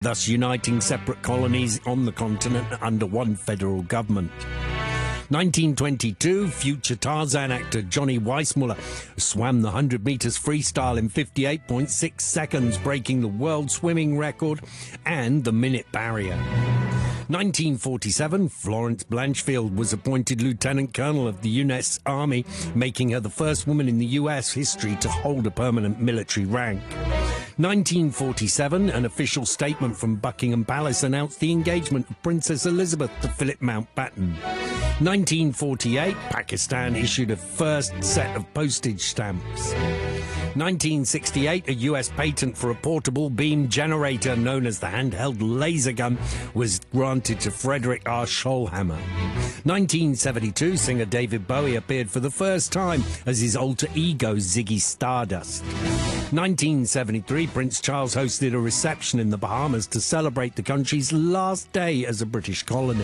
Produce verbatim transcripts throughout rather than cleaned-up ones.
thus uniting separate colonies on the continent under one federal government. nineteen twenty-two, future Tarzan actor Johnny Weissmuller swam the one hundred metres freestyle in fifty-eight point six seconds, breaking the world swimming record and the minute barrier. nineteen forty-seven, Florence Blanchfield was appointed Lieutenant Colonel of the U S Army, making her the first woman in the U S history to hold a permanent military rank. nineteen forty-seven, an official statement from Buckingham Palace announced the engagement of Princess Elizabeth to Philip Mountbatten. nineteen forty-eight, Pakistan issued a first set of postage stamps. nineteen sixty-eight, a U S patent for a portable beam generator known as the handheld laser gun was granted to Frederick R. Scholhammer. nineteen seventy-two, singer David Bowie appeared for the first time as his alter ego Ziggy Stardust. nineteen seventy-three, Prince Charles hosted a reception in the Bahamas to celebrate the country's last day as a British colony.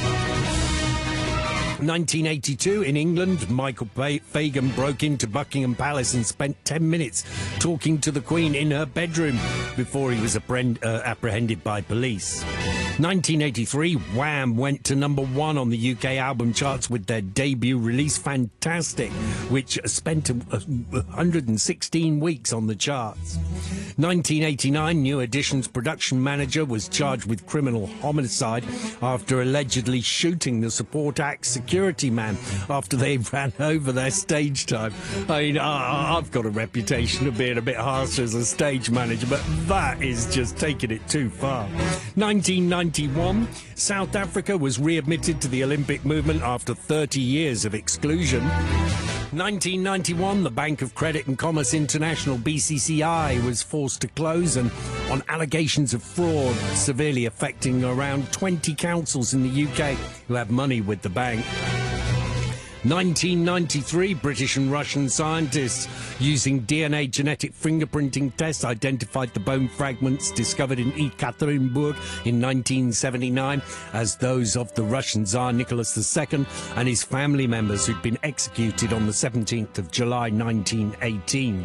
nineteen eighty-two, in England, Michael Fagan broke into Buckingham Palace and spent ten minutes talking to the Queen in her bedroom before he was apprehend, uh, apprehended by police. nineteen eighty-three, Wham went to number one on the U K album charts with their debut release Fantastic, which spent one hundred sixteen weeks on the charts. nineteen eighty-nine, New Edition's production manager was charged with criminal homicide after allegedly shooting the support act security man after they ran over their stage time. I mean, I, I've got a reputation of being a bit harsh as a stage manager, but that is just taking it too far. nineteen ninety-one, South Africa was readmitted to the Olympic movement after thirty years of exclusion. nineteen ninety-one, the Bank of Credit and Commerce International, B C C I, was forced to close and on allegations of fraud severely affecting around twenty councils in the U K who have money with the bank. nineteen ninety-three, British and Russian scientists using D N A genetic fingerprinting tests identified the bone fragments discovered in Ekaterinburg in nineteen seventy-nine as those of the Russian Tsar Nicholas the Second and his family members who'd been executed on the seventeenth of July nineteen eighteen.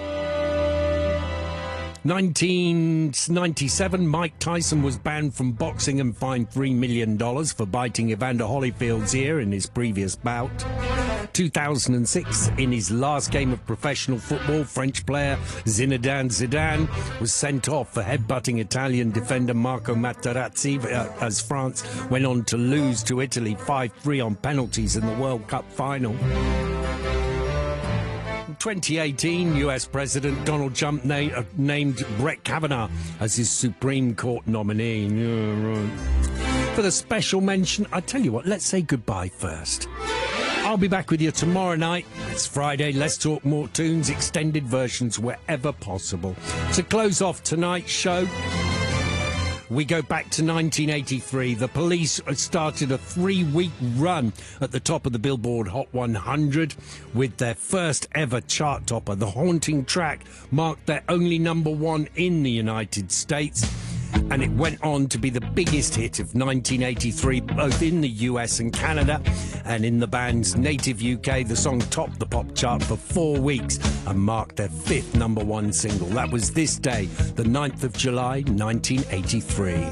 nineteen ninety-seven, Mike Tyson was banned from boxing and fined three million dollars for biting Evander Holyfield's ear in his previous bout. two thousand six, in his last game of professional football, French player Zinedine Zidane was sent off for headbutting Italian defender Marco Materazzi as France went on to lose to Italy five three on penalties in the World Cup final. twenty eighteen, U S President Donald Trump na- uh, named Brett Kavanaugh as his Supreme Court nominee. Yeah, right. For the special mention, I tell you what, let's say goodbye first. I'll be back with you tomorrow night. It's Friday. Let's talk more tunes, extended versions wherever possible. To close off tonight's show, we go back to nineteen eighty-three. The Police started a three-week run at the top of the Billboard Hot one hundred with their first ever chart topper. The Haunting track marked their only number one in the United States, and it went on to be the biggest hit of nineteen eighty-three, both in the U S and Canada. And in the band's native U K, the song topped the pop chart for four weeks and marked their fifth number one single. That was This Day, the ninth of July, nineteen eighty-three.